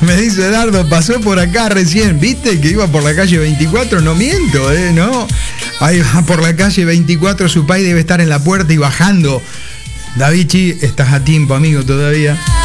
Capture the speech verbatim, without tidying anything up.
Me dice Dardo, pasó por acá recién, ¿viste? Que iba por la calle veinticuatro, no miento, ¿eh? ¿No? Ahí va por la calle veinticuatro, su pai debe estar en la puerta y bajando. Davichi, estás a tiempo, amigo, todavía.